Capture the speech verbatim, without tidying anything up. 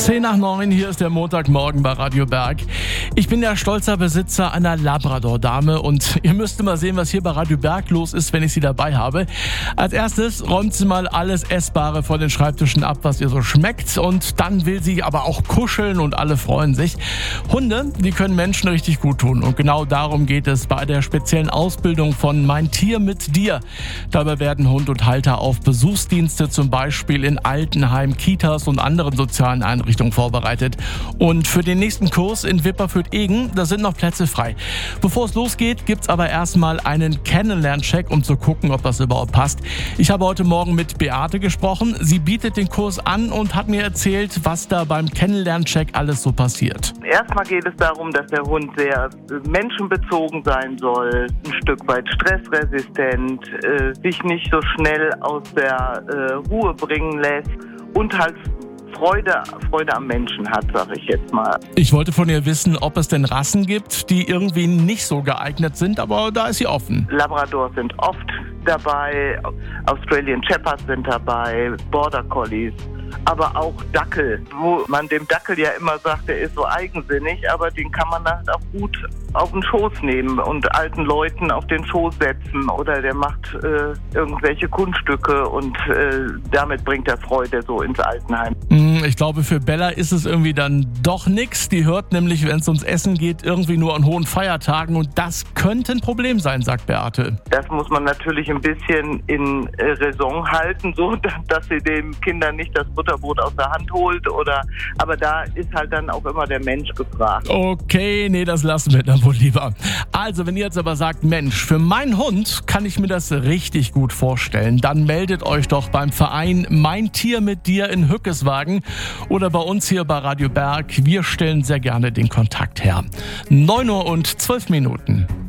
zehn nach neun, hier ist der Montagmorgen bei Radio Berg. Ich bin der stolzer Besitzer einer Labrador-Dame und ihr müsst mal sehen, was hier bei Radio Berg los ist, wenn ich sie dabei habe. Als erstes räumt sie mal alles Essbare von den Schreibtischen ab, was ihr so schmeckt, und dann will sie aber auch kuscheln und alle freuen sich. Hunde, die können Menschen richtig gut tun und genau darum geht es bei der speziellen Ausbildung von Mein Tier mit dir. Dabei werden Hund und Halter auf Besuchsdienste, zum Beispiel in Altenheim, Kitas und anderen sozialen Einrichtungen vorbereitet. Und für den nächsten Kurs in Wipperfürth-Egen, da sind noch Plätze frei. Bevor es losgeht, gibt's aber erstmal einen Kennenlerncheck, um zu gucken, ob das überhaupt passt. Ich habe heute Morgen mit Beate gesprochen. Sie bietet den Kurs an und hat mir erzählt, was da beim Kennenlerncheck alles so passiert. Erstmal geht es darum, dass der Hund sehr menschenbezogen sein soll, ein Stück weit stressresistent, äh, sich nicht so schnell aus der äh, Ruhe bringen lässt und halt Freude, Freude am Menschen hat, sage ich jetzt mal. Ich wollte von ihr wissen, ob es denn Rassen gibt, die irgendwie nicht so geeignet sind, aber da ist sie offen. Labradors sind oft dabei, Australian Shepherds sind dabei, Border Collies, aber auch Dackel, wo man dem Dackel ja immer sagt, der ist so eigensinnig, aber den kann man halt auch gut auf den Schoß nehmen und alten Leuten auf den Schoß setzen oder der macht äh, irgendwelche Kunststücke und äh, damit bringt er Freude so ins Altenheim. Ich glaube, für Bella ist es irgendwie dann doch nix. Die hört nämlich, wenn es ums Essen geht, irgendwie nur an hohen Feiertagen und das könnte ein Problem sein, sagt Beate. Das muss man natürlich ein bisschen in äh, Raison halten, so dass sie den Kindern nicht das Butterbrot aus der Hand holt oder, aber da ist halt dann auch immer der Mensch gefragt. Okay, nee, das lassen wir dann wohl lieber. Also, wenn ihr jetzt aber sagt, Mensch, für meinen Hund kann ich mir das richtig gut vorstellen, dann meldet euch doch beim Verein Mein Tier mit dir in Hückeswagen oder bei uns hier bei Radio Berg. Wir stellen sehr gerne den Kontakt her. neun Uhr und zwölf Minuten.